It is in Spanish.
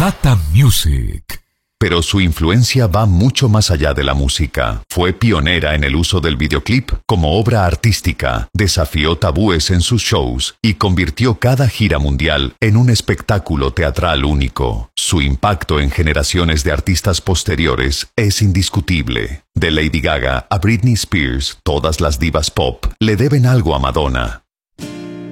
Tata Music. Pero su influencia va mucho más allá de la música. Fue pionera en el uso del videoclip como obra artística, desafió tabúes en sus shows y convirtió cada gira mundial en un espectáculo teatral único. Su impacto en generaciones de artistas posteriores es indiscutible. De Lady Gaga a Britney Spears, todas las divas pop le deben algo a Madonna.